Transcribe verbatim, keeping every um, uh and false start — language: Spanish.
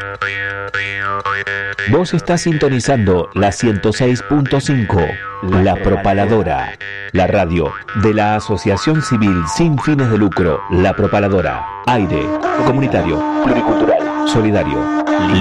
Vos estás sintonizando la ciento seis punto cinco, La Propaladora, la radio de la Asociación Civil Sin Fines de Lucro, La Propaladora. Aire comunitario, pluricultural, solidario.